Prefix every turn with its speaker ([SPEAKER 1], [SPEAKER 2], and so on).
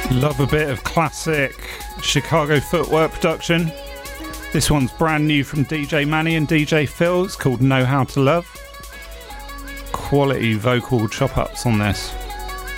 [SPEAKER 1] Love a bit of classic Chicago footwork production. This one's brand new from DJ Manny and DJ Phil. It's called Know How to Love. Quality vocal chop ups on this.